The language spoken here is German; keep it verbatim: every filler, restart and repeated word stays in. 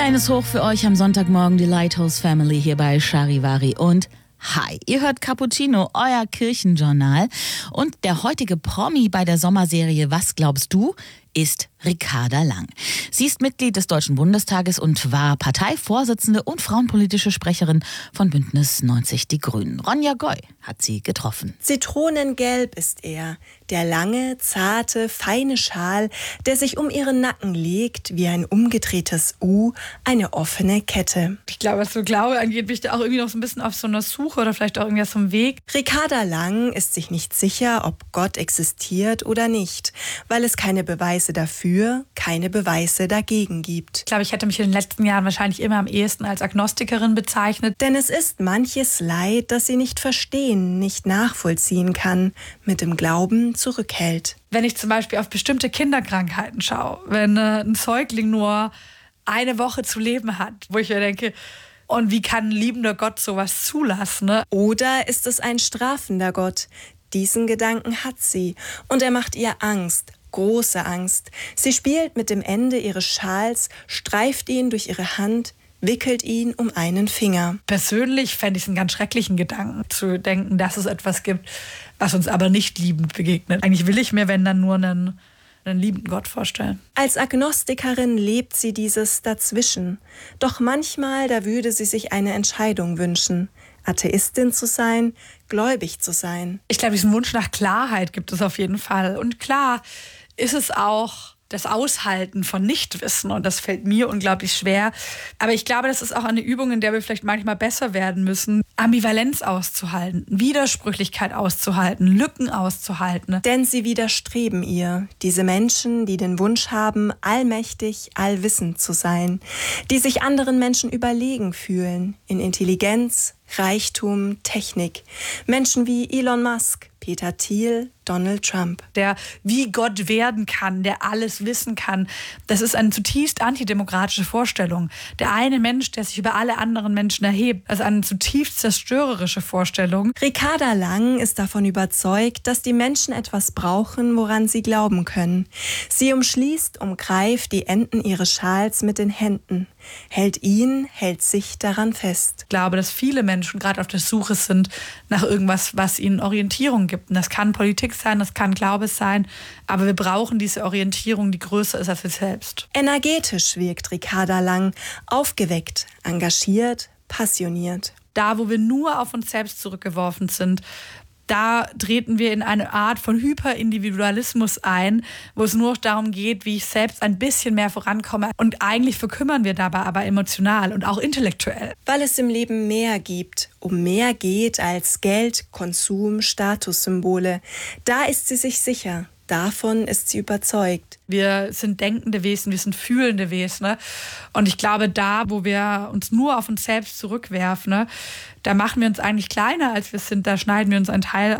Kleines Hoch für euch am Sonntagmorgen, die Lighthouse Family hier bei Charivari und hi, ihr hört Cappuccino, euer Kirchenjournal. Und der heutige Promi bei der Sommerserie Was glaubst du? Ist Ricarda Lang. Sie ist Mitglied des Deutschen Bundestages und war Parteivorsitzende und frauenpolitische Sprecherin von Bündnis neunzig Die Grünen. Ronja Goy hat sie getroffen. Zitronengelb ist er, der lange, zarte, feine Schal, der sich um ihren Nacken legt, wie ein umgedrehtes U, eine offene Kette. Ich glaube, was so Glaube angeht, bin ich da auch irgendwie noch so ein bisschen auf so einer Suche oder vielleicht auch irgendwie auf so einem Weg. Ricarda Lang ist sich nicht sicher, ob Gott existiert oder nicht, weil es keine Beweise dafür, keine Beweise dagegen gibt. Ich glaube, ich hätte mich in den letzten Jahren wahrscheinlich immer am ehesten als Agnostikerin bezeichnet. Denn es ist manches Leid, das sie nicht verstehen, nicht nachvollziehen kann, mit dem Glauben zurückhält. Wenn ich zum Beispiel auf bestimmte Kinderkrankheiten schaue, wenn äh, ein Säugling nur eine Woche zu leben hat, wo ich mir denke, und wie kann ein liebender Gott sowas zulassen? Ne? Oder ist es ein strafender Gott? Diesen Gedanken hat sie und er macht ihr Angst. Große Angst. Sie spielt mit dem Ende ihres Schals, streift ihn durch ihre Hand, wickelt ihn um einen Finger. Persönlich fände ich es einen ganz schrecklichen Gedanken, zu denken, dass es etwas gibt, was uns aber nicht liebend begegnet. Eigentlich will ich mir, wenn dann nur einen, einen liebenden Gott vorstellen. Als Agnostikerin lebt sie dieses Dazwischen. Doch manchmal, da würde sie sich eine Entscheidung wünschen. Atheistin zu sein, gläubig zu sein. Ich glaube, diesen Wunsch nach Klarheit gibt es auf jeden Fall. Und klar ist es auch das Aushalten von Nichtwissen. Und das fällt mir unglaublich schwer. Aber ich glaube, das ist auch eine Übung, in der wir vielleicht manchmal besser werden müssen, Ambivalenz auszuhalten, Widersprüchlichkeit auszuhalten, Lücken auszuhalten. Denn sie widerstreben ihr, diese Menschen, die den Wunsch haben, allmächtig, allwissend zu sein, die sich anderen Menschen überlegen fühlen, in Intelligenz, Reichtum, Technik. Menschen wie Elon Musk, Peter Thiel, Donald Trump. Der wie Gott werden kann, der alles wissen kann. Das ist eine zutiefst antidemokratische Vorstellung. Der eine Mensch, der sich über alle anderen Menschen erhebt, das ist eine zutiefst zerstörerische Vorstellung. Ricarda Lang ist davon überzeugt, dass die Menschen etwas brauchen, woran sie glauben können. Sie umschließt, umgreift die Enden ihres Schals mit den Händen, hält ihn, hält sich daran fest. Ich glaube, dass viele Menschen gerade auf der Suche sind nach irgendwas, was ihnen Orientierung gibt. Und das kann Politik sein, das kann Glaube sein, aber wir brauchen diese Orientierung, die größer ist als wir selbst. Energetisch wirkt Ricarda Lang, aufgeweckt, engagiert, passioniert. Da, wo wir nur auf uns selbst zurückgeworfen sind, da treten wir in eine Art von Hyperindividualismus ein, wo es nur noch darum geht, wie ich selbst ein bisschen mehr vorankomme. Und eigentlich verkümmern wir dabei aber emotional und auch intellektuell. Weil es im Leben mehr gibt, um mehr geht als Geld, Konsum, Statussymbole. Da ist sie sich sicher. Davon ist sie überzeugt. Wir sind denkende Wesen, wir sind fühlende Wesen. Und ich glaube, da, wo wir uns nur auf uns selbst zurückwerfen, da machen wir uns eigentlich kleiner, als wir sind. Da schneiden wir uns einen Teil